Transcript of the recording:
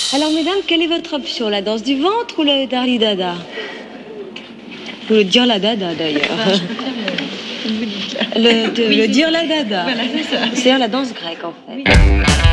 Alors, mesdames, quelle est votre option? La danse du ventre ou le Darli Dada? Ou le Dirla Dada, d'ailleurs. Le Dirla Dada. Voilà, c'est ça. C'est la danse grecque, en fait.